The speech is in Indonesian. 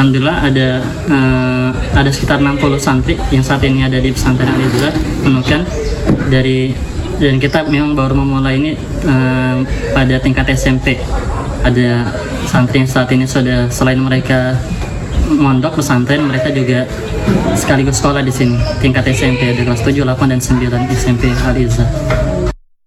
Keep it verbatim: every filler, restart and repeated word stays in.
alhamdulillah ada uh, ada sekitar enam puluh santri yang saat ini ada di pesantren Al-Izzah Nunukan dari dan kita memang baru memulai ini uh, pada tingkat S M P. Ada santri yang saat ini sudah selain mereka mondok pesantren, mereka juga sekaligus sekolah di sini tingkat S M P, ada kelas tujuh, delapan dan sembilan S M P Al-Izzah.